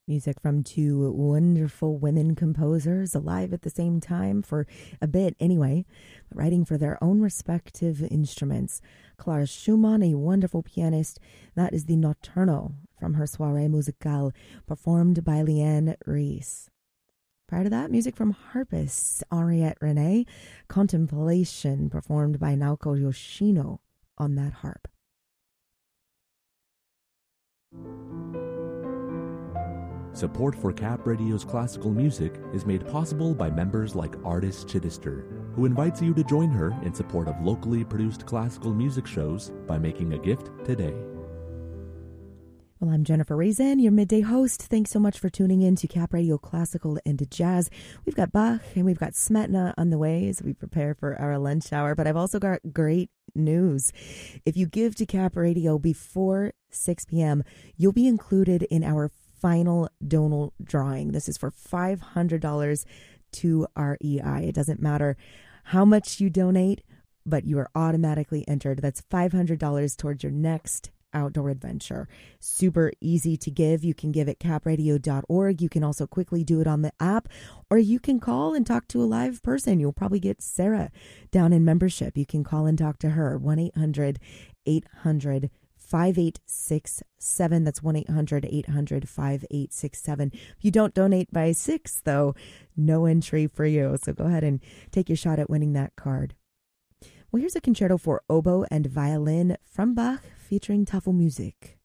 Music from two wonderful women composers alive at the same time for a bit anyway, writing for their own respective instruments. Clara Schumann, a wonderful pianist, that is the Nocturno from her Soirée Musicale, performed by Leanne Reese. Prior to that, music from harpist Henriette Renee, Contemplation, performed by Naoko Yoshino on that harp. Support for Cap Radio's classical music is made possible by members like Artist Chittister, who invites you to join her in support of locally produced classical music shows by making a gift today. Well, I'm Jennifer Raisin, your midday host. Thanks so much for tuning in to Cap Radio Classical and Jazz. We've got Bach and we've got Smetana on the way as we prepare for our lunch hour, but I've also got great news. If you give to Cap Radio before 6 p.m., you'll be included in our final donal drawing. This is for $500 to REI. It doesn't matter how much you donate, but you are automatically entered. That's $500 towards your next outdoor adventure. Super easy to give. You can give at capradio.org. You can also quickly do it on the app, or you can call and talk to a live person. You'll probably get Sarah down in membership. You can call and talk to her. 1-800-800-5867. That's 1-800-800-5867. If you don't donate by 6, though, no entry for you. So go ahead and take your shot at winning that card. Well, here's a concerto for oboe and violin from Bach featuring Tafelmusik.